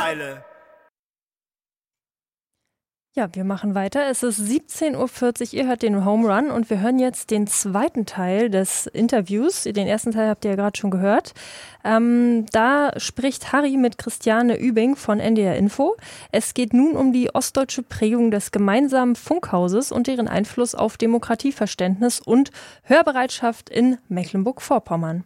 Zeile. Ja, wir machen weiter. Es ist 17:40 Uhr, ihr hört den Home Run und wir hören jetzt den zweiten Teil des Interviews. Den ersten Teil habt ihr ja gerade schon gehört. Da spricht Harry mit Christiane Übing von NDR Info. Es geht nun um die ostdeutsche Prägung des gemeinsamen Funkhauses und deren Einfluss auf Demokratieverständnis und Hörbereitschaft in Mecklenburg-Vorpommern.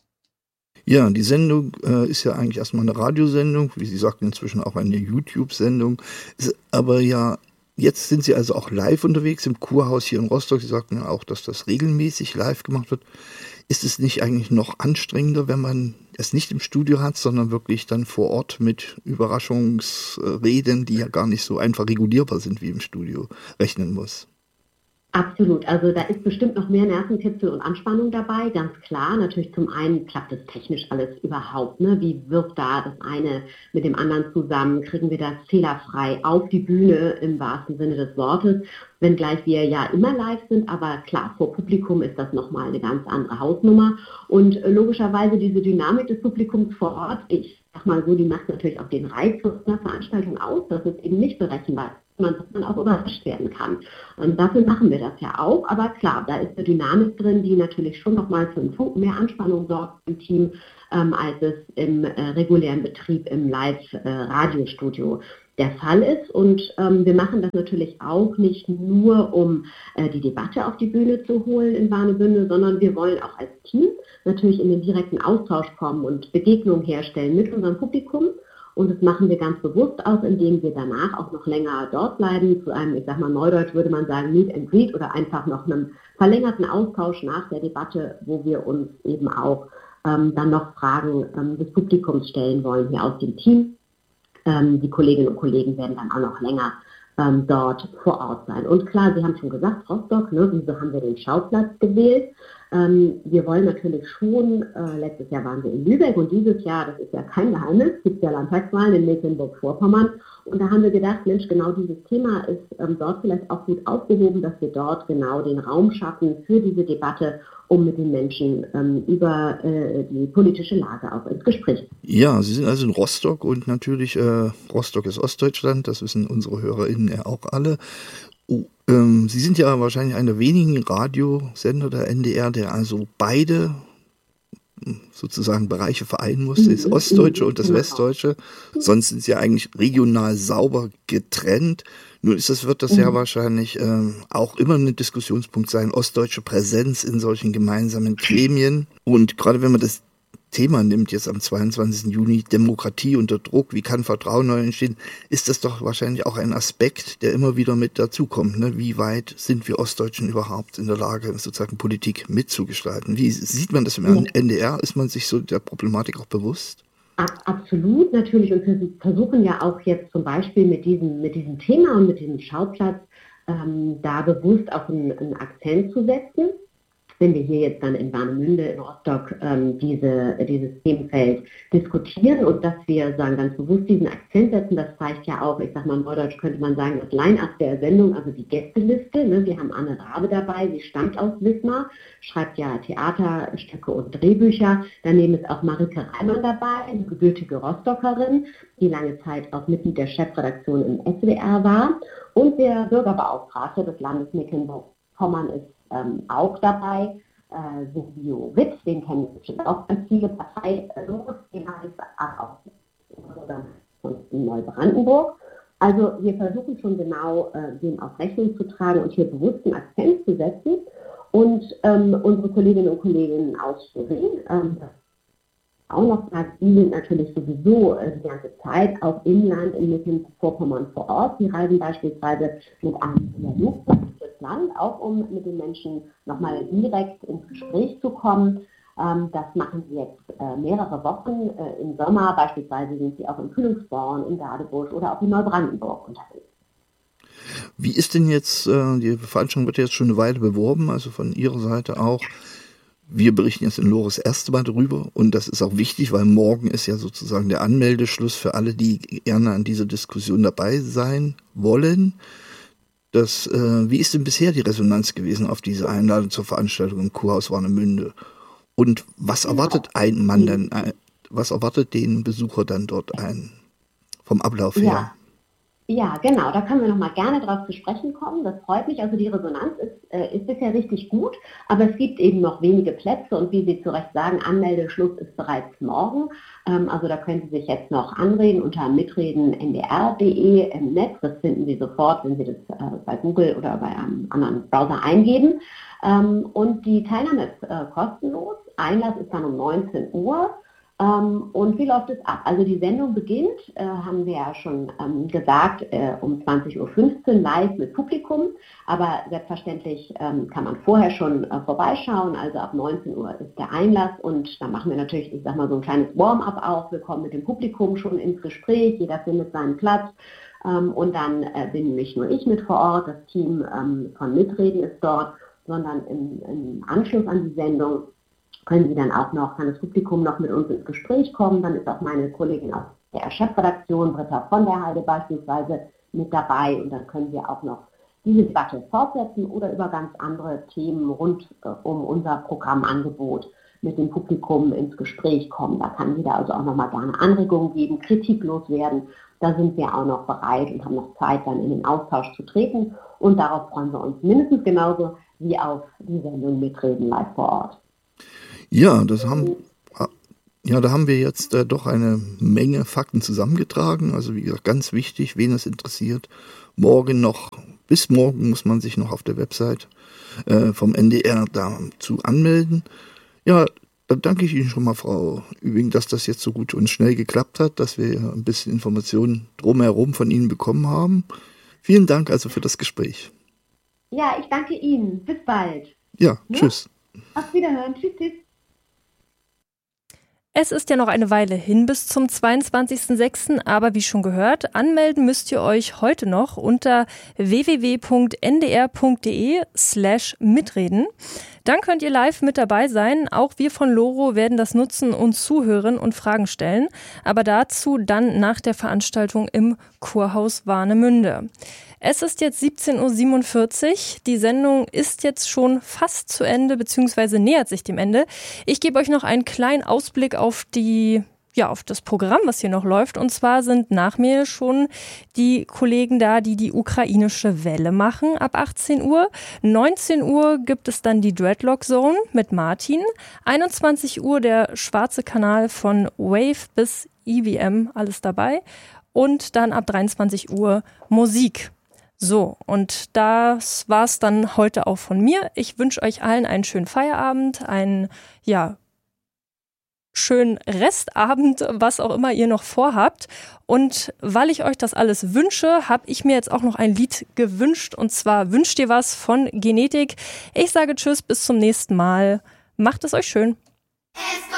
Ja, die Sendung ist ja eigentlich erstmal eine Radiosendung, wie Sie sagten, inzwischen auch eine YouTube-Sendung. Aber ja, jetzt sind Sie also auch live unterwegs im Kurhaus hier in Rostock. Sie sagten ja auch, dass das regelmäßig live gemacht wird. Ist es nicht eigentlich noch anstrengender, wenn man es nicht im Studio hat, sondern wirklich dann vor Ort mit Überraschungsreden, die ja gar nicht so einfach regulierbar sind wie im Studio, rechnen muss? Absolut, also da ist bestimmt noch mehr Nervenkitzel und Anspannung dabei, ganz klar. Natürlich zum einen klappt es technisch alles überhaupt, ne? Wie wirkt da das eine mit dem anderen zusammen? Kriegen wir das fehlerfrei auf die Bühne im wahrsten Sinne des Wortes? Wenngleich wir ja immer live sind, aber klar, vor Publikum ist das nochmal eine ganz andere Hausnummer. Und logischerweise diese Dynamik des Publikums vor Ort, ich sag mal so, die macht natürlich auch den Reiz einer Veranstaltung aus, dass es eben nicht berechenbar ist. Dass man auch überrascht werden kann. Und dafür machen wir das ja auch. Aber klar, da ist eine Dynamik drin, die natürlich schon nochmal für einen Funken mehr Anspannung sorgt im Team, als es im regulären Betrieb im Live-Radiostudio der Fall ist. Und wir machen das natürlich auch nicht nur, um die Debatte auf die Bühne zu holen in Warnemünde, sondern wir wollen auch als Team natürlich in den direkten Austausch kommen und Begegnungen herstellen mit unserem Publikum. Und das machen wir ganz bewusst aus, indem wir danach auch noch länger dort bleiben, zu einem, ich sag mal neudeutsch würde man sagen, Meet and Greet oder einfach noch einem verlängerten Austausch nach der Debatte, wo wir uns eben auch dann noch Fragen des Publikums stellen wollen hier aus dem Team. Die Kolleginnen und Kollegen werden dann auch noch länger dort vor Ort sein. Und klar, Sie haben schon gesagt, Rostock, ne, wieso haben wir den Schauplatz gewählt? Wir wollen natürlich schon, letztes Jahr waren wir in Lübeck und dieses Jahr, das ist ja kein Geheimnis, gibt es ja Landtagswahlen in Mecklenburg-Vorpommern und da haben wir gedacht, Mensch, genau dieses Thema ist dort vielleicht auch gut aufgehoben, dass wir dort genau den Raum schaffen für diese Debatte, um mit den Menschen über die politische Lage auch ins Gespräch zu kommen. Ja, Sie sind also in Rostock und natürlich, Rostock ist Ostdeutschland, das wissen unsere HörerInnen ja auch alle. Sie sind ja wahrscheinlich einer der wenigen Radiosender der NDR, der also beide sozusagen Bereiche vereinen muss, das Ostdeutsche und das Westdeutsche. Sonst sind sie ja eigentlich regional sauber getrennt. Nun wird das ja wahrscheinlich auch immer ein Diskussionspunkt sein, ostdeutsche Präsenz in solchen gemeinsamen Gremien. Und gerade wenn man das Thema nimmt, jetzt am 22. Juni, Demokratie unter Druck, wie kann Vertrauen neu entstehen, ist das doch wahrscheinlich auch ein Aspekt, der immer wieder mit dazukommt. Ne? Wie weit sind wir Ostdeutschen überhaupt in der Lage, sozusagen Politik mitzugestalten? Wie sieht man das im NDR? Ist man sich so der Problematik auch bewusst? Absolut, natürlich. Und wir versuchen ja auch jetzt zum Beispiel mit diesem Thema und mit diesem Schauplatz da bewusst auch einen Akzent zu setzen. Wenn wir hier jetzt dann in Warnemünde, in Rostock, dieses Themenfeld diskutieren und dass wir sagen, ganz bewusst diesen Akzent setzen, das zeigt ja auch, ich sag mal, in Neudeutsch könnte man sagen, das Line-Up der Sendung, also die Gästeliste. Ne? Wir haben Anne Rabe dabei, sie stammt aus Wismar, schreibt ja Theaterstücke und Drehbücher. Daneben ist auch Marike Reimann dabei, eine gebürtige Rostockerin, die lange Zeit auch Mitglied der Chefredaktion im SWR war. Und der Bürgerbeauftragte des Landes Mecklenburg-Vorpommern ist auch dabei, Silvio Witt, den kennen bestimmt auch ganz viele Parteilos, den heißt auch von Neubrandenburg. Also wir versuchen schon genau dem auf Rechnung zu tragen und hier bewusst einen Akzent zu setzen und unsere Kolleginnen und Kollegen aus Schwerin, auch noch sagt, die sind natürlich sowieso die ganze Zeit auch im Land in Mecklenburg-Vorpommern vor Ort. Die reisen beispielsweise mit einem Dialog durchs Land, auch um mit den Menschen nochmal direkt ins Gespräch zu kommen. Das machen sie jetzt mehrere Wochen. Im Sommer beispielsweise sind sie auch in Kühlungsborn, in Gadebusch oder auch in Neubrandenburg unterwegs. Wie ist denn jetzt, die Veranstaltung wird jetzt schon eine Weile beworben, also von Ihrer Seite auch. Wir berichten jetzt in Loris erste Mal darüber und das ist auch wichtig, weil morgen ist ja sozusagen der Anmeldeschluss für alle, die gerne an dieser Diskussion dabei sein wollen. Wie ist denn bisher die Resonanz gewesen auf diese Einladung zur Veranstaltung im Kurhaus Warnemünde? Und was erwartet was erwartet den Besucher dann dort vom Ablauf her. Ja, genau, da können wir nochmal gerne drauf zu sprechen kommen. Das freut mich. Also die Resonanz ist bisher richtig gut, aber es gibt eben noch wenige Plätze und wie Sie zu Recht sagen, Anmeldeschluss ist bereits morgen. Also da können Sie sich jetzt noch anreden unter mitredenndr.de im Netz. Das finden Sie sofort, wenn Sie das bei Google oder bei einem anderen Browser eingeben. Und die Teilnahme ist kostenlos. Einlass ist dann um 19 Uhr. Und wie läuft es ab? Also die Sendung beginnt, haben wir ja schon gesagt, um 20.15 Uhr live mit Publikum. Aber selbstverständlich kann man vorher schon vorbeischauen. Also ab 19 Uhr ist der Einlass und da machen wir natürlich, ich sag mal, so ein kleines Warm-up auch. Wir kommen mit dem Publikum schon ins Gespräch, jeder findet seinen Platz. Und dann bin nicht nur ich mit vor Ort, das Team von Mitreden ist dort, sondern im Anschluss an die Sendung können Sie dann auch noch, kann das Publikum noch mit uns ins Gespräch kommen. Dann ist auch meine Kollegin aus der Chefredaktion, Britta von der Heide beispielsweise, mit dabei. Und dann können wir auch noch diese Debatte fortsetzen oder über ganz andere Themen rund um unser Programmangebot mit dem Publikum ins Gespräch kommen. Da kann jeder also auch nochmal gerne Anregungen geben, kritiklos werden. Da sind wir auch noch bereit und haben noch Zeit, dann in den Austausch zu treten. Und darauf freuen wir uns mindestens genauso wie auf die Sendung Mitreden live vor Ort. Ja, da haben wir jetzt doch eine Menge Fakten zusammengetragen. Also wie gesagt, ganz wichtig, wen es interessiert. Bis morgen muss man sich noch auf der Website vom NDR dazu anmelden. Ja, dann danke ich Ihnen schon mal, Frau Übing, dass das jetzt so gut und schnell geklappt hat, dass wir ein bisschen Informationen drumherum von Ihnen bekommen haben. Vielen Dank also für das Gespräch. Ja, ich danke Ihnen. Bis bald. Ja, tschüss. Auf Wiederhören. Tschüss, tschüss. Es ist ja noch eine Weile hin bis zum 22.06., aber wie schon gehört, anmelden müsst ihr euch heute noch unter www.ndr.de/mitreden. Dann könnt ihr live mit dabei sein. Auch wir von Loro werden das nutzen und zuhören und Fragen stellen. Aber dazu dann nach der Veranstaltung im Kurhaus Warnemünde. Es ist jetzt 17.47 Uhr. Die Sendung ist jetzt schon fast zu Ende, beziehungsweise nähert sich dem Ende. Ich gebe euch noch einen kleinen Ausblick auf das Programm, was hier noch läuft. Und zwar sind nach mir schon die Kollegen da, die ukrainische Welle machen ab 18 Uhr. 19 Uhr gibt es dann die Dreadlock Zone mit Martin. 21 Uhr der schwarze Kanal von Wave bis EVM, alles dabei. Und dann ab 23 Uhr Musik. So, und das war's dann heute auch von mir. Ich wünsche euch allen einen schönen Feierabend, einen, schönen Restabend, was auch immer ihr noch vorhabt. Und weil ich euch das alles wünsche, habe ich mir jetzt auch noch ein Lied gewünscht. Und zwar Wünscht ihr was von Genetik. Ich sage Tschüss, bis zum nächsten Mal. Macht es euch schön.